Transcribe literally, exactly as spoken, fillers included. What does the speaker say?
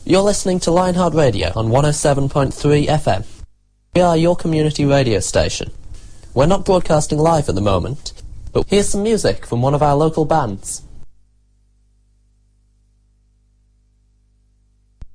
You're listening to Lionheart Radio on one oh seven point three F M. We are your community radio station. We're not broadcasting live at the moment, but here's some music from one of our local bands.